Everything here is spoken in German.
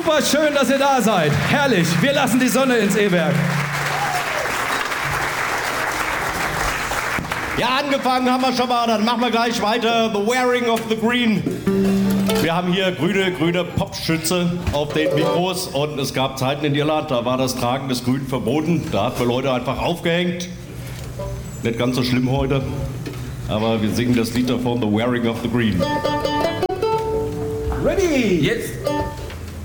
Super schön, dass ihr da seid. Herrlich. Wir lassen die Sonne ins E-Werk. Ja, angefangen haben wir schon mal, dann machen wir gleich weiter. The Wearing of the Green. Wir haben hier grüne Popschütze auf den Mikros und es gab Zeiten in Irland, da war das Tragen des Grünen verboten. Da hat man Leute einfach aufgehängt. Nicht ganz so schlimm heute, aber wir singen das Lied davon, The Wearing of the Green. Ready? Jetzt.